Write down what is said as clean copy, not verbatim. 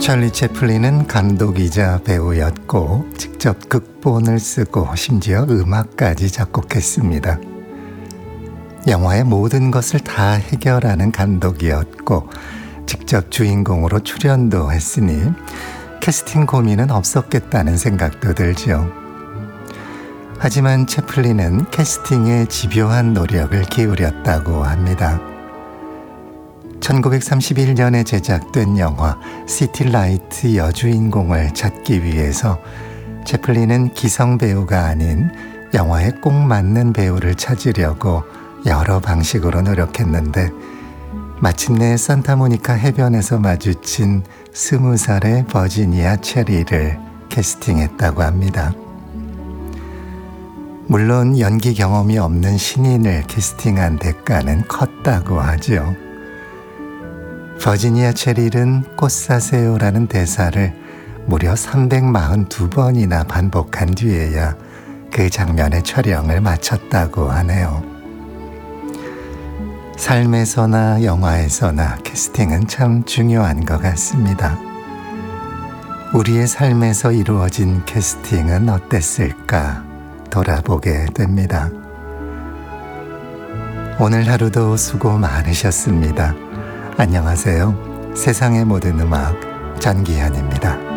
찰리 채플린은 감독이자 배우였고 직접 극본을 쓰고 심지어 음악까지 작곡했습니다. 영화의 모든 것을 다 해결하는 감독이었고 직접 주인공으로 출연도 했으니 캐스팅 고민은 없었겠다는 생각도 들죠. 하지만 채플린은 캐스팅에 집요한 노력을 기울였다고 합니다. 1931년에 제작된 영화 시티라이트 여주인공을 찾기 위해서 채플린은 기성 배우가 아닌 영화에 꼭 맞는 배우를 찾으려고 여러 방식으로 노력했는데 마침내 산타모니카 해변에서 마주친 20살의 버지니아 체리를 캐스팅했다고 합니다. 물론 연기 경험이 없는 신인을 캐스팅한 대가는 컸다고 하죠. 버지니아 체릴은 꽃 사세요라는 대사를 무려 342번이나 반복한 뒤에야 그 장면의 촬영을 마쳤다고 하네요. 삶에서나 영화에서나 캐스팅은 참 중요한 것 같습니다. 우리의 삶에서 이루어진 캐스팅은 어땠을까 돌아보게 됩니다. 오늘 하루도 수고 많으셨습니다. 안녕하세요. 세상의 모든 음악 전기현입니다.